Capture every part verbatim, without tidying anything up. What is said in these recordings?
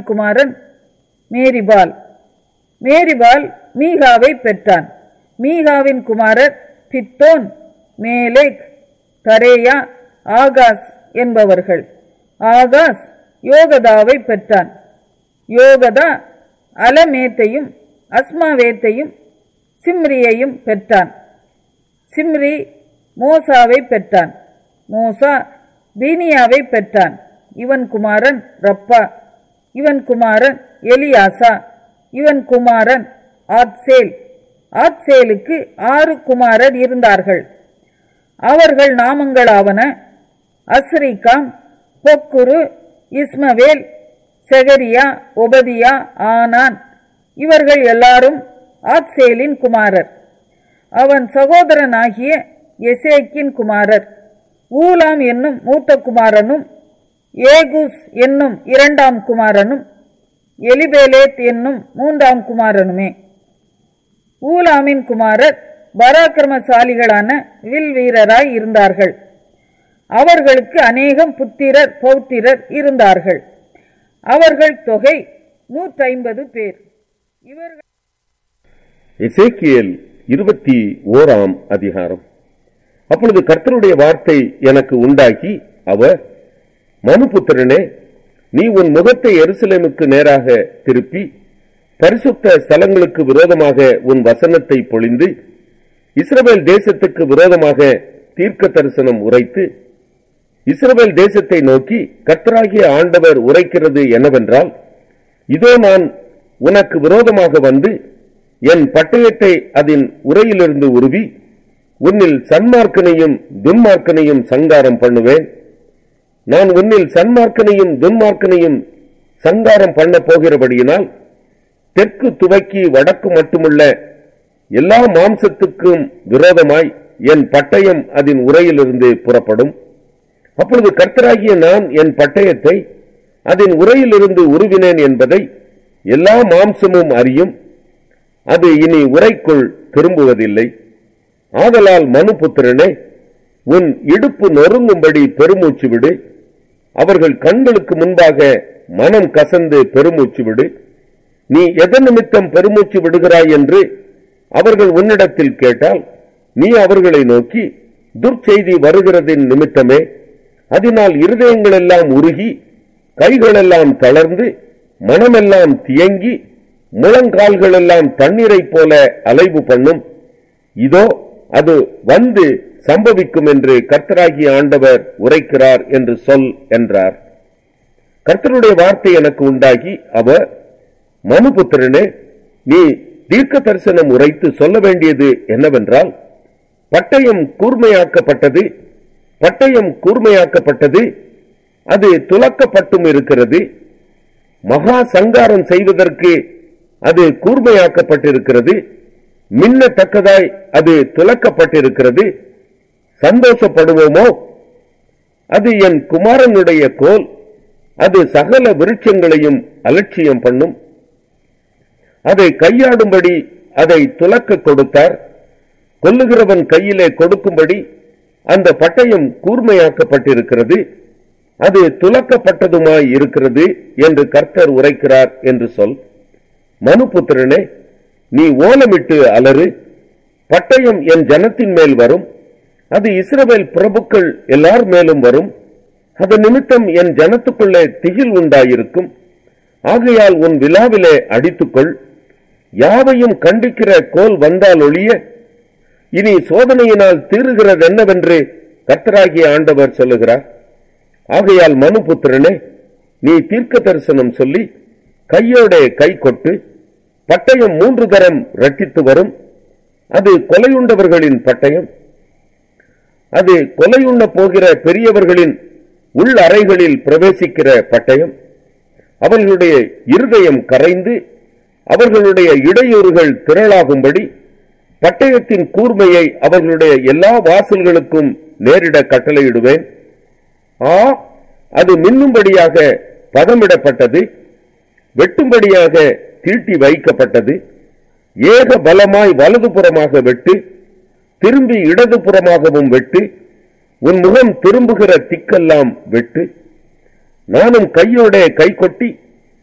குமாரன் மேரிபால். மேரிபால் மீகாவை பெற்றான். மீகாவின் குமாரர் பித்தோன், மேலேக், Tarea, Ahaz என்பவர்கள். ஆகாஸ் யோகதாவை பெற்றான். யோகதா அலமேத்தையும் அஸ்மாவேத்தையும் சிம்ரியையும் பெற்றான். சிம்ரி மோசாவை பெற்றான். மோசா பீனியாவை பெற்றான். இவன் குமாரன் ரப்பா. இவன் குமாரன் எலியாசா. இவன் குமாரன் ஆத்சேல். ஆத்சேலுக்கு ஆறு குமாரர் இருந்தார்கள். அவர்கள் நாமங்களாவன அஸ்ரிகாம், பொக்குரு, இஸ்மவேல், செகரியா, ஒபதியா, ஆனான். இவர்கள் எல்லாரும் ஆத்சேலின் குமாரர். அவன் சகோதரனாகிய எசேக்கின் குமாரர். ஊலாம் என்னும் மூத்த குமாரனும் ஏகுஸ் என்னும் இரண்டாம் குமாரனும் எலிபேலேத் என்னும் மூன்றாம் குமாரனுமே. ஊலாமின் குமாரர் பராக்கிரமசாலிகளான வில் வீரராய் இருந்தார்கள். அவர்களுக்கு அநேகம் புத்திரர் பௌத்திரர் இருந்தார்கள். அவர்கள் தொகை நூற்றி ஐம்பது பேர். இவர்கள் எசேக்கியேல் இருபத்தி ஓராம் அதிகாரம். அப்பொழுது கர்த்தருடைய வார்த்தை எனக்கு உண்டாகி, அவர், மனுபுத்திரனே, நீ உன் முகத்தை எருசலேமுக்கு நேராக திருப்பி பரிசுத்த ஸ்தலங்களுக்கு விரோதமாக உன் வசனத்தை பொழிந்து இஸ்ரவேல் தேசத்துக்கு விரோதமாக தீர்க்க தரிசனம் உரைத்து இஸ்ரவேல் தேசத்தை நோக்கி கர்த்தராகிய ஆண்டவர் உரைக்கிறது என்னவென்றால், இதோ நான் உனக்கு விரோதமாக வந்து என் பட்டயத்தை அதன் உரையிலிருந்து உருவி உன்னில் சன்மார்க்கனையும் துன்மார்க்கனையும் சங்காரம் பண்ணுவேன். நான் உன்னில் சன்மார்க்கனையும் துன்மார்க்கனையும் சங்காரம் பண்ண போகிறபடியினால் தெற்கு துவக்கி வடக்கு மட்டுமுள்ள எல்லா மாம்சத்துக்கும் விரோதமாய் என் பட்டயம் அதன் உரையிலிருந்து புறப்படும். அப்பொழுது கர்த்தராகிய நான் என் பட்டயத்தை அதன் உரையிலிருந்து உருவினேன் என்பதை எல்லா மாம்சமும் அறியும். அது இனி உரைக்குள் திரும்புவதில்லை. ஆதலால் மனுபுத்திரனே, உன் இடுப்பு நொறுங்கும்படி பெருமூச்சு விடு. அவர்கள் கண்களுக்கு முன்பாக மனம் கசந்து பெருமூச்சு விடு. நீ எதன் நிமித்தம் பெருமூச்சு விடுகிறாய் என்று அவர்கள் உன்னிடத்தில் கேட்டால், நீ அவர்களை நோக்கி, துர்ச்செய்தி வருகிறதின் நிமித்தமே, அதனால் இருதயங்கள் எல்லாம் உருகி கைகளெல்லாம் தளர்ந்து மனமெல்லாம் தியங்கி முழங்கால்கள் எல்லாம் தண்ணீரை போல அலைவு பண்ணும். இதோ அது வந்து சம்பவிக்கும் என்று கர்த்தராகிய ஆண்டவர் உரைக்கிறார் என்று சொல் என்றார். கர்த்தருடைய வார்த்தை எனக்கு உண்டாகி, அவர், மனுபுத்திரனே, நீ தீர்க்க தரிசனம் உரைத்து சொல்ல வேண்டியது என்னவென்றால், பட்டயம் கூர்மையாக்கப்பட்டது, பட்டயம் கூர்மையாக்கப்பட்டது, அது துலக்கப்பட்டும் இருக்கிறது. மகா சங்காரம் செய்வதற்கு அது கூர்மையாக்கப்பட்டிருக்கிறது. மின்னத்தக்கதாய் அது துலக்கப்பட்டிருக்கிறது. சந்தோஷப்படுவோமோ? அது என் குமாரனுடைய கோல். அது சகல விருட்சங்களையும் அலட்சியம் பண்ணும். அதை கையாடும்படி அதை துலக்க கொடுத்தார். கொல்லுகிறவன் கையிலே கொடுக்கும்படி அந்த பட்டயம் கூர்மையாக்கப்பட்டிருக்கிறது. அது துலக்கப்பட்டதுமாய் இருக்கிறது என்று கர்த்தர் உரைக்கிறார் என்று சொல். மனுபுத்திரனே, நீ ஓலமிட்டு அலறு. பட்டயம் என் ஜனத்தின் மேல் வரும். அது இஸ்ரவேல் பிரபுக்கள் எல்லார் மேலும் வரும். அது நிமித்தம் என் ஜனத்துக்குள்ளே திகில் உண்டாயிருக்கும். ஆகையால் உன் விழாவிலே அடித்துக்கொள். யாவையும் கண்டிக்கிற கோல் வந்தால் ஒழிய இனி சோதனையினால் தீருகிறது என்னவென்று கர்த்தராகிய ஆண்டவர் சொல்லுகிறார். ஆகையால் மனுபுத்திரனே, நீ தீர்க்க தரிசனம் சொல்லி கையோட கை கொட்டு. பட்டயம் மூன்று தரம் இரட்டித்து வரும். அது கொலையுண்டவர்களின் பட்டயம். அது கொலையுண்ண போகிற பெரியவர்களின் உள் அறைகளில் பிரவேசிக்கிற பட்டயம். அவர்களுடைய இருதயம் கரைந்து அவர்களுடைய இடையூறுகள் திரளாகும்படி பட்டயத்தின் கூர்மையை அவர்களுடைய எல்லா வாசல்களுக்கும் நேரிட கட்டளையிடுவேன். ஆ, அது மின்னும்படியாக பதமிடப்பட்டது, வெட்டும்படியாக தீட்டி வைக்கப்பட்டது. ஏக பலமாய் வலதுபுறமாக வெட்டு, திரும்பி இடதுபுறமாகவும் வெட்டு, உன் முகம் திரும்புகிற திக்கெல்லாம் வெட்டு. நானும் கையோட கை கொட்டி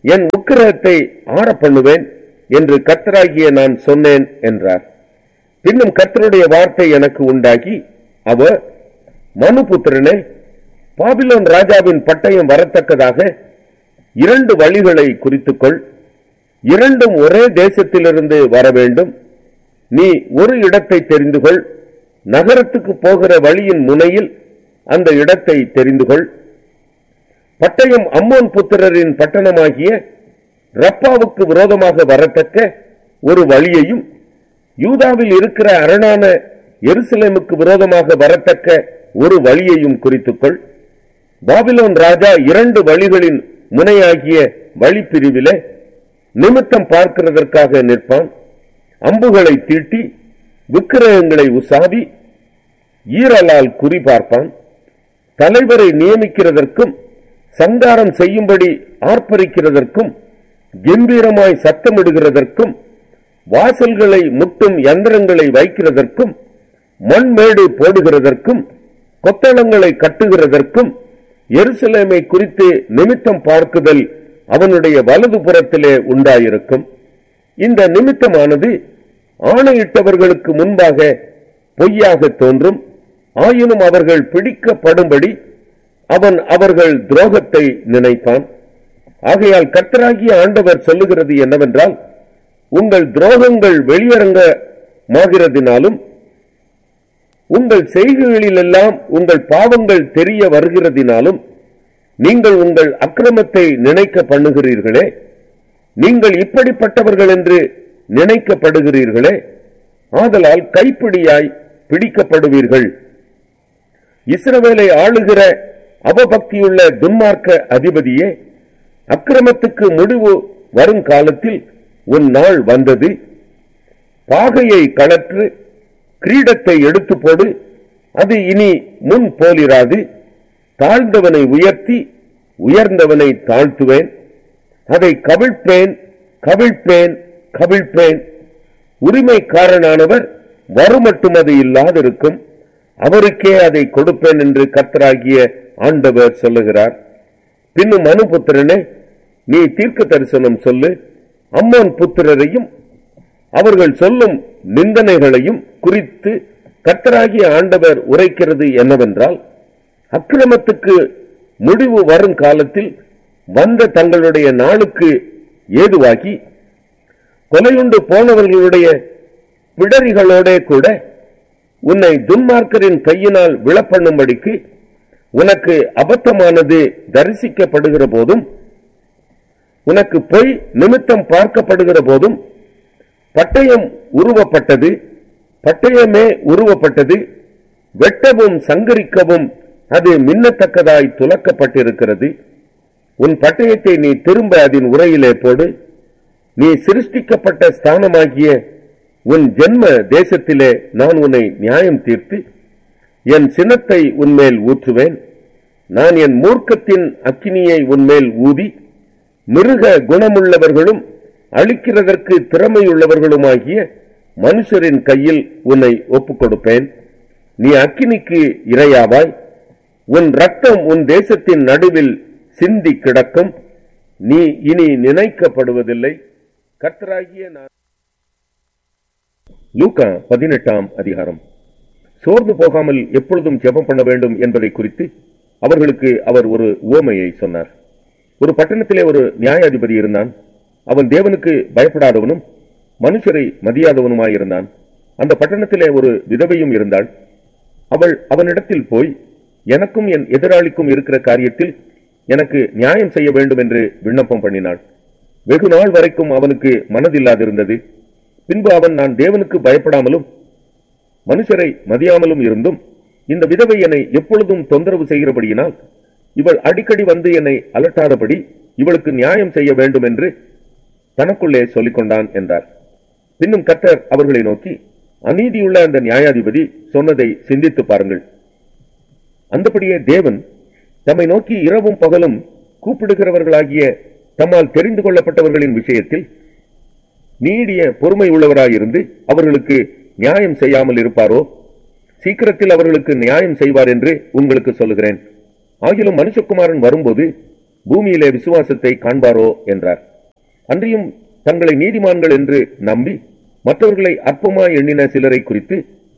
என் உக்கிரகத்தை ஆற பண்ணுவேன் என்று கர்த்தராகிய நான் சொன்னேன் என்றார். பின்னும் கர்த்தருடைய வார்த்தை எனக்கு உண்டாகி, அவர், மனுபுத்திரனே, பாபிலோன் ராஜாவின் பட்டயம் வரத்தக்கதாக இரண்டு வழிகளை குறித்துக்கொள். இரண்டும் ஒரே தேசத்திலிருந்து வர வேண்டும். நீ ஒரு இடத்தை தெரிந்து கொள். நகரத்துக்கு போகிற வழியின் முனையில் அந்த இடத்தை தெரிந்து கொள். பட்டயம் அம்மோன் புத்திரரின் பட்டணமாகிய ரப்பாவுக்கு விரோதமாக வரத்தக்க ஒரு வழியையும், யூதாவில் இருக்கிற அரணான எருசலேமுக்கு விரோதமாக வரத்தக்க ஒரு வழியையும் குறித்துக்கொள். பாபிலோன் ராஜா இரண்டு வழிகளின் முனையாகிய வழிப்பிரிவிலே நிமித்தம் பார்க்கிறதற்காக நிற்பான். அம்புகளை தீட்டி விக்கிரகங்களை உசாவி ஈரலால் குறி பார்ப்பான். தலைவரை நியமிக்கிறதற்கும் சங்காரம் செய்யும்படி ஆர்ப்பரிக்கிறதற்கும் கம்பீரமாய் சத்தமிடுகிறதற்கும் வாசல்களை முட்டும் யந்திரங்களை வைக்கிறதற்கும் மண்மேடு போடுகிறதற்கும் கொத்தளங்களை கட்டுகிறதற்கும் எருசலேமை குறித்து நிமித்தம் பார்க்குதல் அவனுடைய வலது புறத்திலே உண்டாயிருக்கும். இந்த நிமித்தமானது ஆணையிட்டவர்களுக்கு முன்பாக பொய்யாக தோன்றும். ஆயினும் அவர்கள் பிடிக்கப்படும்படி அவன் அவர்கள் துரோகத்தை நினைப்பான். ஆகையால் கர்த்தராகிய ஆண்டவர் சொல்லுகிறது என்னவென்றால், உங்கள் துரோகங்கள் வெளியரங்கமாகிறதினாலும் உங்கள் செய்கைகளிலெல்லாம் உங்கள் பாவங்கள் தெரிய வருகிறதினாலும் நீங்கள் உங்கள் அக்கிரமத்தை நினைக்க பண்ணுகிறீர்களே. நீங்கள் இப்படிப்பட்டவர்கள் என்று நினைக்கப்படுகிறீர்களே. ஆதலால் கைப்பிடியாய் பிடிக்கப்படுவீர்கள். இஸ்ரவேலை ஆளுகிற அவபக்தியுள்ள துன்மார்க்க அதிபதியே, அக்கிரமத்துக்கு முடிவு வரும் காலத்தில் உன் நாள் வந்தது. பாகையை கழற்று, கிரீடத்தை எடுத்து போடு. அது இனி முன் போலிராது. தாழ்ந்தவனை உயர்த்தி உயர்ந்தவனை தாழ்த்துவேன். அதை கவிழ்ப்பேன், கவிழ்ப்பேன், கவிழ்ப்பேன். உரிமைக்காரனானவர் வருமட்டும் அது இல்லாதிருக்கும். அவருக்கே அதை கொடுப்பேன் என்று கர்த்தராகிய ஆண்டவர் சொல்லுகிறார். பின்னும் மனுபுத்திரனே, நீ தீர்க்க தரிசனம் சொல்லு. அம்மோன் புத்திரரையும் அவர்கள் சொல்லும் நிந்தனைகளையும் குறித்து கர்த்தராகிய ஆண்டவர் உரைக்கிறது என்னவென்றால், அக்கிரமத்துக்கு முடிவு வரும் காலத்தில் வந்த தங்களுடைய நாளுக்கு ஏதுவாகி கொலையுண்டு போனவர்களுடைய பிடரிகளோட கூட உன்னை துன்மார்க்கரின் கையினால் விழப்பண்ணும்படிக்கு உனக்கு அபத்தமானது தரிசிக்கப்படுகிற போதும், உனக்கு பொய் நிமித்தம் பார்க்கப்படுகிற போதும், பட்டயம் உருவப்பட்டது, பட்டயமே உருவப்பட்டது, வெட்டவும் சங்கரிக்கவும் அது மின்னத்தக்கதாய் துலக்கப்பட்டிருக்கிறது. உன் பட்டயத்தை நீ திரும்ப அதன் உரையிலே போடு. நீ சிருஷ்டிக்கப்பட்ட ஸ்தானமாகிய உன் ஜென்ம தேசத்திலே நான் உன்னை நியாயம் தீர்த்து என் சினத்தை உன்மேல் ஊற்றுவேன். நான் என் மூர்க்கத்தின் அக்கினியை உன்மேல் ஊதி மிருக குணமுள்ளவர்களும் அழிக்கிறதற்கு திறமையுள்ளவர்களுமாகிய மனுஷரின் கையில் உன்னை ஒப்புக் கொடுப்பேன். நீ அக்கினிக்கு இரையாவாய். உன் ரத்தம் உன் தேசத்தின் நடுவில் சிந்தி கிடக்கும். நீ இனி நினைக்கப்படுவதில்லை. கர்த்தராகிய நான். லூக்கா பதினெட்டாம் அதிகாரம். சோர்ந்து போகாமல் எப்பொழுதும் ஜெபம் பண்ண வேண்டும் என்பதை குறித்து அவர்களுக்கு அவர் ஒரு உவமையை சொன்னார். ஒரு பட்டணத்திலே ஒரு நியாயாதிபதி இருந்தான். அவன் தேவனுக்கு பயப்படாதவனும் மனுஷரை மதியாதவனுமாயிருந்தான். அந்த பட்டணத்திலே ஒரு விதவையும் இருந்தாள். அவள் அவனிடத்தில் போய், எனக்கும் என் எதிராளிக்கும் இருக்கிற காரியத்தில் எனக்கு நியாயம் செய்ய வேண்டும் என்று விண்ணப்பம் பண்ணினாள். வெகு நாள் வரைக்கும் அவனுக்கு மனதில்லாதிருந்தது. பின்பு அவன், நான் தேவனுக்கு பயப்படாமலும் மனுஷரை மதியாமலும் இருந்தும் இந்த விதவை என்னை எப்பொழுதும் தொந்தரவு செய்கிறபடியினால் இவள் அடிக்கடி வந்து என்னை அலட்டாதபடி இவளுக்கு நியாயம் செய்ய வேண்டும் என்று தனக்குள்ளே சொல்லிக் கொண்டான் என்றார். பின்னும் கர்த்தர் அவர்களை நோக்கி, அநீதியுள்ள அந்த நியாயாதிபதி சொன்னதை சிந்தித்து பாருங்கள். அந்தபடியே தேவன் தம்மை நோக்கி இரவும் பகலும் கூப்பிடுகிறவர்களாகிய தம்மால் தெரிந்து கொள்ளப்பட்டவர்களின் விஷயத்தில் நீடிய பொறுமை உள்ளவராயிருந்து அவர்களுக்கு நியாயம் செய்யாமல் இருப்பாரோ? சீக்கிரத்தில் அவர்களுக்கு நியாயம் செய்வார் என்று உங்களுக்கு சொல்லுகிறேன். ஆகிலும் மனுஷகுமாரன் வரும்போது பூமியிலே விசுவாசத்தை காண்பாரோ என்றார். அன்றியும் தங்களை நீதிமான்கள் என்று நம்பி மற்றவர்களை அற்பமாய் எண்ணின சிலரை குறித்து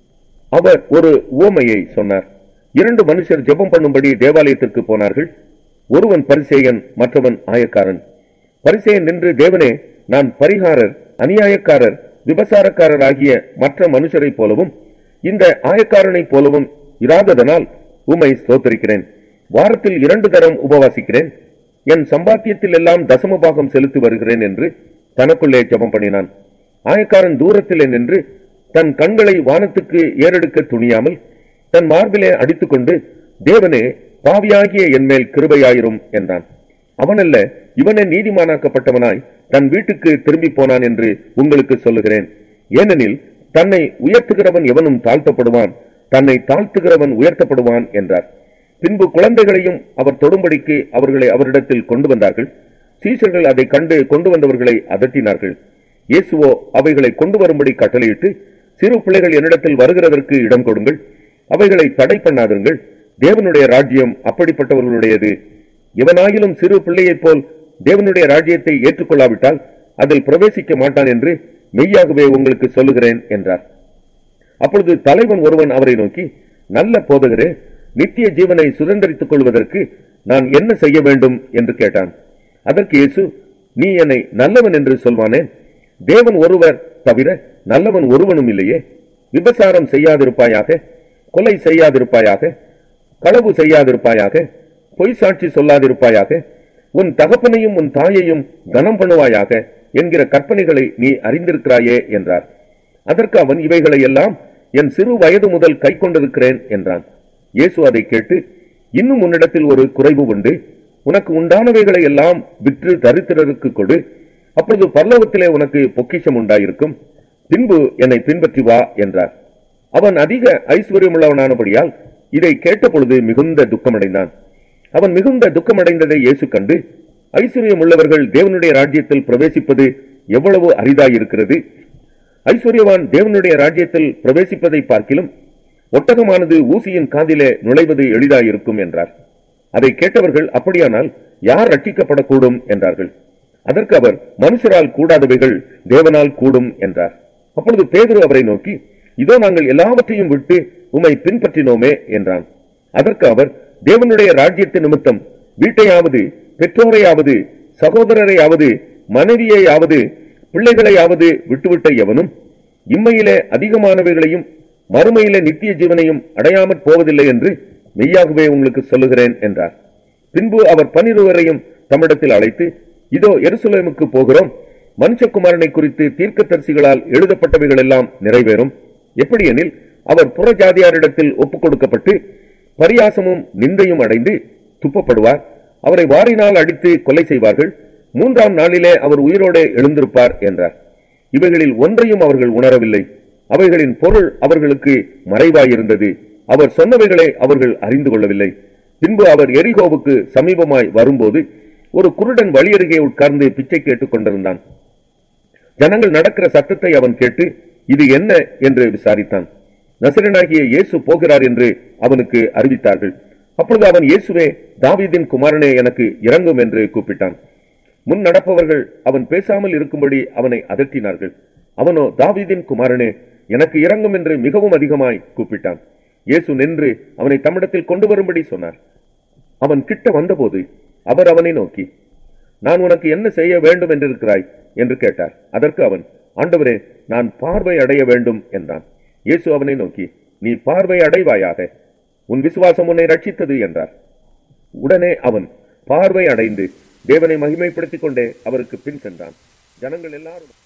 அவர் ஒரு உவமையை சொன்னார். இரண்டு மனுஷர் ஜெபம் பண்ணும்படி தேவாலயத்திற்கு போனார்கள். ஒருவன் பரிசேயன், மற்றவன் ஆயக்காரன். பரிசேயன் நின்று, தேவனே, நான் பரிகாரர், அநியாயக்காரர், விபசாரக்காரர் ஆகிய மற்ற மனுஷரை போலவும் இந்த ஆயக்காரனைப் போலவும் இராததனால் உம்மை ஸ்தோத்திரிக்கிறேன். வாரத்தில் இரண்டு தரம் உபவாசிக்கிறேன். என் சம்பாத்தியத்தில் எல்லாம் தசமபாகம் செலுத்தி வருகிறேன் என்று தனக்குள்ளே ஜெபம் பண்ணினான். ஆயக்காரன் தூரத்திலே நின்று தன் கண்களை வானத்துக்கு ஏறெடுக்க துணியாமல் தன் மார்பிலே அடித்துக்கொண்டு, தேவனே, பாவியாகிய என்மேல் கிருபையாயிரும் என்றான். அவனல்ல, இவனே நீதிமானாக்கப்பட்டவனாய் தன் வீட்டுக்கு திரும்பி போனான் என்று உங்களுக்கு சொல்லுகிறேன். ஏனெனில் தன்னை உயர்த்துகிறவன் எவனும் தாழ்த்தப்படுவான், தன்னை தாழ்த்துகிறவன் உயர்த்தப்படுவான் என்றார். பின்பு குழந்தைகளையும் அவர் தொடும்படிக்கு அவர்களை அவரிடத்தில் கொண்டு வந்தார்கள். சீஷர்கள் அதை கண்டு கொண்டு வந்தவர்களை அதட்டினார்கள். இயேசுவோ அவைகளை கொண்டு வரும்படி கட்டளையிட்டு, சிறு பிள்ளைகள் என்னிடத்தில் வருகிறதற்கு இடம் கொடுங்கள், அவைகளை தடை பண்ணாதீர்கள், தேவனுடைய ராஜ்யம் அப்படிப்பட்டவர்களுடையது. எவனாயிலும் சிறு பிள்ளையைப் போல் தேவனுடைய ராஜ்யத்தை ஏற்றுக்கொள்ளாவிட்டால் அதில் பிரவேசிக்க மாட்டான் என்று மெய்யாகவே உங்களுக்கு சொல்லுகிறேன் என்றார். அப்பொழுது தலைவன் ஒருவன் அவரை நோக்கி, நல்ல போதகரே, நித்திய ஜீவனை சுதந்திரித்துக் கொள்வதற்கு நான் என்ன செய்ய வேண்டும் என்று கேட்டான். அதற்கு இயேசு, நீ என்னை நல்லவன் என்று சொல்வானேன்? தேவன் ஒருவர் தவிர நல்லவன் ஒருவனும் இல்லையே. விபசாரம் செய்யாதிருப்பாயாக, கொலை செய்யாதிருப்பாயாக, களவு செய்யாதிருப்பாயாக, பொய் சாட்சி சொல்லாதிருப்பாயாக, உன் தகப்பனையும் உன் தாயையும் கனம் பண்ணுவாயாக என்கிற கற்பனைகளை நீ அறிந்திருக்கிறாயே என்றார். அதற்கு அவன், இவைகளை எல்லாம் என் சிறு வயது முதல் கை கொண்டிருக்கிறேன் என்றான். இயேசு அதை கேட்டு, இன்னும் உன்னிடத்தில் ஒரு குறைவு உண்டு. உனக்கு உண்டானவைகளை எல்லாம் விற்று தரித்திரருக்கு கொடு, அப்பொழுது பரலோகத்திலே உனக்கு பொக்கிஷம் உண்டாயிருக்கும். பின்பு என்னை பின்பற்றி வா என்றார். அவன் அதிக ஐஸ்வர்யமுள்ளவனானபடியால் இதை கேட்ட பொழுது மிகுந்த துக்கமடைந்தான். அவன் மிகுந்த துக்கமடைந்ததை இயேசு கண்டு, ஐஸ்வர்யம் உள்ளவர்கள் தேவனுடைய ராஜ்யத்தில் பிரவேசிப்பது எவ்வளவு அரிதாயிருக்கிறது. ஐஸ்வர்யவான் தேவனுடைய ராஜ்யத்தில் பிரவேசிப்பதை பார்க்கிலும் ஒட்டகமானது ஊசியின் காதிலே நுழைவது எளிதாயிருக்கும் என்றார். அதை கேட்டவர்கள், அப்படியானால் யார் ரட்சிக்கப்படக்கூடும் என்றார்கள். அதற்கு அவர், மனுஷரால் கூடாதவைகள் தேவனால் கூடும் என்றார். அப்பொழுது பேதுரு அவரை நோக்கி, இதோ நாங்கள் எல்லாவற்றையும் விட்டு உம்மை பின்பற்றினோமே என்றான். அதற்கு அவர், தேவனுடைய ராஜ்யத்து நிமித்தம் வீட்டையாவது, பெற்றோரையாவது, சகோதரரையாவது, மனைவியையாவது, பிள்ளைகளையாவது விட்டுவிட்ட எவனும் இம்மையிலே அதிகமானவைகளையும் மறுமையிலே நித்திய ஜீவனையும் அடையாமற் போவதில்லை என்று மெய்யாகவே உங்களுக்கு சொல்லுகிறேன் என்றார். பின்பு அவர் பன்னிருவரையும் தம்மிடத்தில் அழைத்து, இதோ எருசலேமுக்கு போகிறோம், மனுஷகுமாரனை குறித்து தீர்க்கதரிசிகளால் எழுதப்பட்டவைகள் எல்லாம் நிறைவேறும். எப்படியெனில் அவர் புற ஜாதியாரிடத்தில் ஒப்புக் கொடுக்கப்பட்டு பரியாசமும் நிந்தையும் அடைந்து துப்பப்படுவார். அவரை வாரினால் அடித்து கொலை செய்வார்கள். மூன்றாம் நாளிலே அவர் உயிரோடு எழுந்திருப்பார் என்றார். இவைகளில் ஒன்றையும் அவர்கள் உணரவில்லை. அவைகளின் பொருள் அவர்களுக்கு மறைவாயிருந்தது. அவர் சொன்னவைகளை அவர்கள் அறிந்து கொள்ளவில்லை. பின்பு அவர் எரிகோவுக்கு சமீபமாய் வரும்போது ஒரு குருடன் வழியருகே உட்கார்ந்து பிச்சை கேட்டுக் கொண்டிருந்தான். ஜனங்கள் நடக்கிற சத்தத்தை அவன் கேட்டு, இது என்ன என்று விசாரித்தான். நசரேயனாகிய இயேசு போகிறார் என்று அவனுக்கு அறிவித்தார்கள். அப்பொழுது அவன், இயேசுவே, தாவீதின் குமாரனே, எனக்கு இரங்கும் என்று கூப்பிட்டான். முன் நடப்பவர்கள் அவன் பேசாமல் இருக்கும்படி அவனை அதட்டினார்கள். அவனோ, தாவீதின் குமாரனே, எனக்கு இரங்கும் என்று மிகவும் அதிகமாய் கூப்பிட்டான். இயேசு நின்று அவனை தம்மிடத்தில் கொண்டு வரும்படி சொன்னார். அவன் கிட்ட வந்தபோது அவர் அவனை நோக்கி, நான் உனக்கு என்ன செய்ய வேண்டும் என்றிருக்கிறாய் என்று கேட்டார். அதற்கு அவன், ஆண்டவரே, நான் பார்வை அடைய வேண்டும் என்றான். இயேசு அவனை நோக்கி, நீ பார்வை அடைவாயாக, உன் விசுவாசம் உன்னை ரட்சித்தது என்றார். உடனே அவன் பார்வை அடைந்து தேவனை மகிமைப்படுத்திக் கொண்டே அவருக்கு பின் சென்றான். ஜனங்கள் எல்லாரும்